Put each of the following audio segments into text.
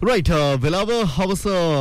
right වෙලාව හවස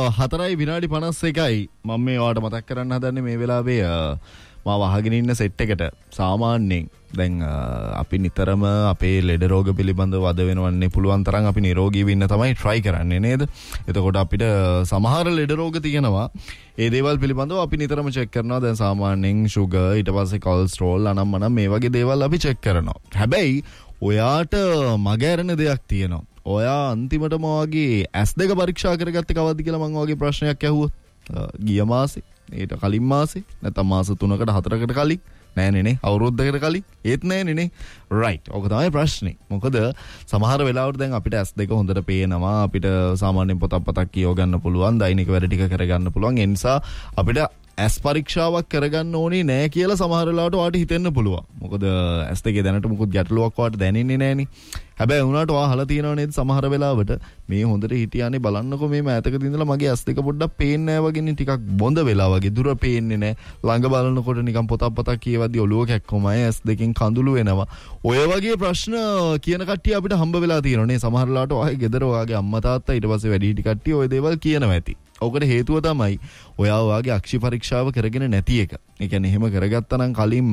4:51 මම මේ ඔයාලට මතක් කරන්න හදන්නේ මේ වෙලාවේ මාව අහගෙන ඉන්න සෙට් එකට සාමාන්‍යයෙන් දැන් අපි නිතරම අපේ ලෙඩ රෝග පිළිබඳව වද වෙනවන්නේ පුළුවන් තරම් අපි නිරෝගීව ඉන්න තමයි try කරන්නේ නේද? එතකොට අපිට සමහර ලෙඩ රෝග තියෙනවා. ඒ දේවල් පිළිබඳව අපි නිතරම check කරනවා. දැන් සාමාන්‍යයෙන් sugar ඊට පස්සේ cholesterol අනම්මනම් මේ වගේ දේවල් අපි check කරනවා. හැබැයි ඔයාට මගහැරෙන දෙයක් තියෙනවා. ඔයා අන්තිමටම වගේ S2 පරීක්ෂා කරගත්තේ කවද්ද කියලා මම වගේ ප්‍රශ්නයක් ඇහුවොත් ගිය මාසේ ඊට කලින් මාසේ නැත්නම් මාස 3කට 4කට කලින් නෑනේ නේ අවුරුද්දකට කලින් ඒත් නෑනේ නේ රයිට් ඔක තමයි ප්‍රශ්නේ මොකද සමහර වෙලාවට දැන් අපිට S2 හොඳට පේනවා අපිට සාමාන්‍යයෙන් පොතක් කියව ගන්න පුළුවන් දෛනික වැඩ ටික කරගන්න පුළුවන් ඒ නිසා අපිට S පරීක්ෂාවක් කරගන්න ඕනේ නෑ කියලා සමහර වෙලාවට ඔයාට හිතෙන්න පුළුවන් මොකද S2 දැනට මුකුත් ගැටලුවක් ඔයාට දැනෙන්නේ නෑනේ හැබැයි උනාට ඔයා අහලා තියෙනව නේද සමහර වෙලාවට මේ හොඳට හිටියානේ බලන්නකො මේ මෑතකදී ඉඳලා මගේ S2 පොඩ්ඩක් පේන්නේ නැහැ වගේනේ ටිකක් බොඳ වෙලා වගේ දුර පේන්නේ නැහැ ළඟ බලනකොට නිකන් පොතක් කියවද්දි ඔළුව කැක්කොමයි S2කින් කඳුළු වෙනවා ඔය වගේ ප්‍රශ්න කියන කට්ටිය අපිට හම්බ වෙලා තියෙනවා නේ සමහර වෙලාවට ඔයගේ ගෙදර ඔයාගේ අම්මා තාත්තා ඊට පස්සේ වැඩිහිටි කට්ටිය ඔය දේවල් කියනවා ඇති ඔකට හේතුව තමයි ඔයා ඔයාගේ අක්ෂි පරීක්ෂාව කරගෙන නැති එක. ඒ කියන්නේ එහෙම කරගත්තා නම් කලින්ම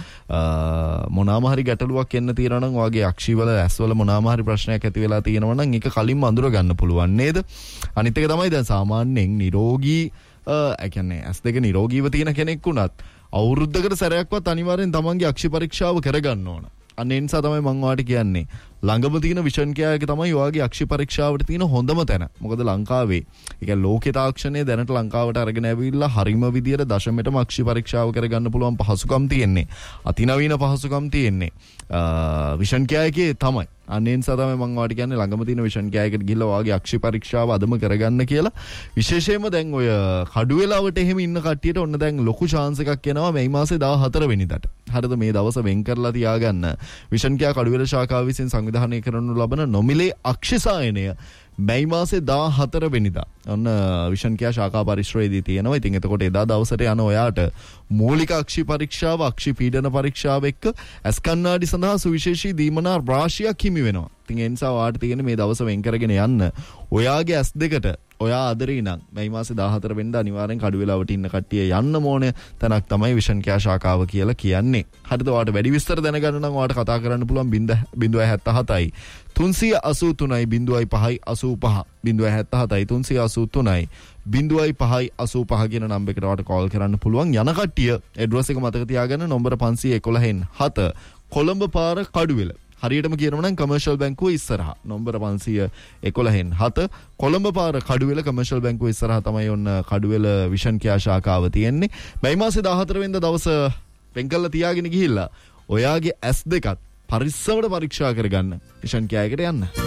මොනවාම හරි ගැටලුවක් එන්න තියෙනවා නම් ඔයාගේ අක්ෂි වල ඇස් වල මොනවාම හරි ප්‍රශ්නයක් ඇති වෙලා තියෙනවා නම් ඒක කලින්ම අඳුර ගන්න පුළුවන් නේද? අනිත් එක තමයි දැන් සාමාන්‍යයෙන් නිරෝගී ඒ කියන්නේ ඇස් දෙක නිරෝගීව තියෙන කෙනෙක් වුණත් අවුරුද්දකට සැරයක්වත් අනිවාර්යෙන් තමන්ගේ අක්ෂි පරීක්ෂාව කරගන්න ඕන. අන්න ඒ නිසා තමයි මම ඔයාලට කියන්නේ ළඟම තියෙන විෂන් කෙයා එක තමයි ඔයාගේ අක්ෂි පරීක්ෂාවට තියෙන හොඳම තැන. මොකද ලංකාවේ ඒ කියන්නේ ලෝකේ තාක්ෂණය දැනට ලංකාවට අරගෙන ඇවිල්ලා හරිම විදියට දශමෙටම අක්ෂි පරීක්ෂාව කරගන්න පුළුවන් පහසුකම් තියෙන්නේ. අතිනවීන පහසුකම් තියෙන්නේ. විෂන් කෙයා එකේ තමයි. අන්න ඒ නිසා තමයි මම ඔයාලට කියන්නේ ළඟම තියෙන විෂන් කෙයා එකට ගිහිල්ලා ඔයාගේ අක්ෂි පරීක්ෂාව අදම කරගන්න කියලා. විශේෂයෙන්ම දැන් ඔය කඩුවෙලාවට එහෙම ඉන්න කට්ටියට ඔන්න දැන් ලොකු chance එකක් එනවා මේ මාසේ 14 වෙනිදාට. හරිද මේ දවස වෙන් කරලා තියාගන්න. විෂන් කෙයා කඩුවෙල ශාඛාව විසින් සංවිධානය කරනු ලබන නොමිලේ අක්ෂිසායනය මැයි මාසේ 14 වෙනිදා ඔන්න විෂන් කෙයා ශාඛා පරිශ්‍රයේදී තියෙනවා. ඉතින් එතකොට එදා දවසට යන ඔයාට මූලික අක්ෂි පරීක්ෂාව, අක්ෂි පීඩන පරීක්ෂාව එක්ක ඇස් කණ්ණාඩි සඳහා සුවිශේෂී දීමනා රාශියක් හිමි වෙනවා. ඉතින් ඒ නිසා ඔයාට තියෙන මේ දවස වෙන් කරගෙන යන්න ඔයාගේ ඇස් දෙකට ඔයා ආදරේ නම් මැයි මාසේ 14 වෙනිදා අනිවාර්යෙන් කඩුවෙලාවට ඉන්න කට්ටිය යන්න ඕනේ තැනක් තමයි විෂන් කෙයා ශාඛාව කියලා කියන්නේ. හරිද? ඔයාට වැඩි විස්තර දැනගන්න නම් ඔයාට කතා කරන්න පුළුවන් 077යි 383යි 0585 077යි 383යි 0585 කියන නම්බර් එකට ඔයාට කෝල් කරන්න පුළුවන්. යන කට්ටිය ඇඩ්‍රස් එක මතක තියාගන්න නම්බර 511 7 කොළඹ පාර කඩුවෙල. හරියටම කියනවා නම් කමර්ෂල් බැංකුව ඉස්සරහා නම්බර 511 7 කොළඹ පාර කඩුවෙල කමර්ෂල් බැංකුව ඉස්සරහා තමයි ඔන්න කඩුවෙල විෂන් කෙයා ශාඛාව තියෙන්නේ. මැයි මාසේ 14 වෙනිදා දවස වෙන් කරලා තියාගෙන ගිහිල්ලා ඔයාගේ S2 පරිස්සමට පරීක්ෂා කරගන්න විෂන් කෙයා එකට යන්න.